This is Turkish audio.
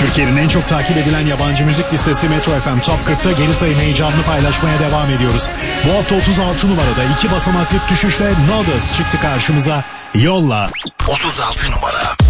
Türkiye'nin en çok takip edilen yabancı müzik listesi Metro FM Top 40'ta geri sayım heyecanını paylaşmaya devam ediyoruz. Bu hafta 36 numarada 2 basamaklık düşüşle Nodders çıktı karşımıza. Yolla. 36 numara.